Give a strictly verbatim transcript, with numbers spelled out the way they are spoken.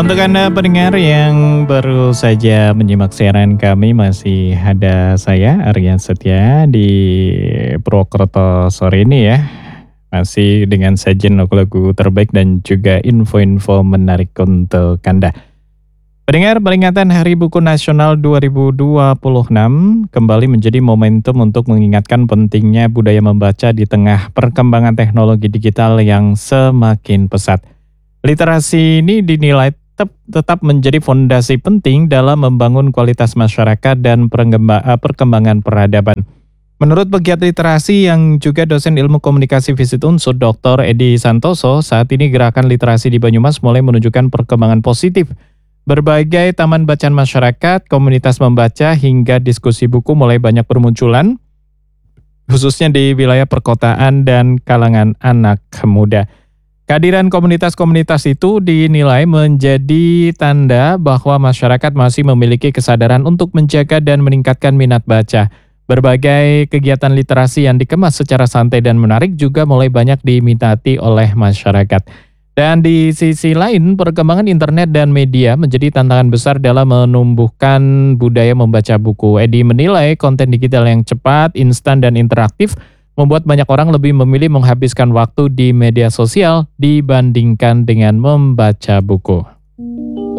Untuk Anda pendengar yang baru saja menyimak siaran kami, masih ada saya Arya Setia di Purwokerto sore ini ya. Masih dengan sajian lagu-lagu terbaik dan juga info-info menarik untuk Anda. Pendengar, peringatan Hari Buku Nasional dua ribu dua puluh enam kembali menjadi momentum untuk mengingatkan pentingnya budaya membaca di tengah perkembangan teknologi digital yang semakin pesat. Literasi ini dinilai tetap, tetap menjadi fondasi penting dalam membangun kualitas masyarakat dan perkemba- eh, perkembangan peradaban. Menurut pegiat literasi yang juga dosen ilmu komunikasi Visip Unsur doktor Edi Santoso, saat ini gerakan literasi di Banyumas mulai menunjukkan perkembangan positif. Berbagai taman bacaan masyarakat, komunitas membaca, hingga diskusi buku mulai banyak bermunculan, khususnya di wilayah perkotaan dan kalangan anak muda. Kehadiran komunitas-komunitas itu dinilai menjadi tanda bahwa masyarakat masih memiliki kesadaran untuk menjaga dan meningkatkan minat baca. Berbagai kegiatan literasi yang dikemas secara santai dan menarik juga mulai banyak diminati oleh masyarakat. Dan di sisi lain, perkembangan internet dan media menjadi tantangan besar dalam menumbuhkan budaya membaca buku. Edi menilai konten digital yang cepat, instan, dan interaktif membuat banyak orang lebih memilih menghabiskan waktu di media sosial dibandingkan dengan membaca buku.